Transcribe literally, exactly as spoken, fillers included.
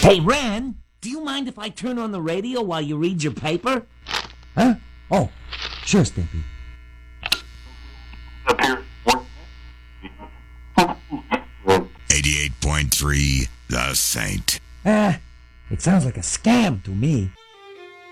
Hey, Ren, do you mind if I turn on the radio while you read your paper? Huh? Oh, sure, Stimpy. eighty-eight point three The Saint. Ah, it sounds like a scam to me.